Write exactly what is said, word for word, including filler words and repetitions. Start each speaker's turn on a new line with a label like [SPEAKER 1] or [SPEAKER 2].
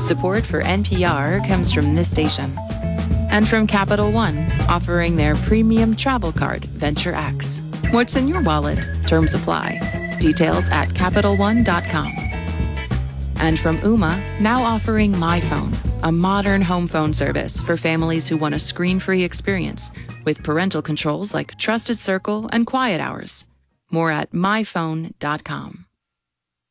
[SPEAKER 1] Support for N P R comes from this station. And from Capital One, offering their premium travel card, Venture X. What's in your wallet? Terms apply. Details at Capital One dot com. And from Ooma, now offering MyPhone, a modern home phone service for families who want a screen-free experience with parental controls like Trusted Circle and Quiet Hours. More at My Phone dot com.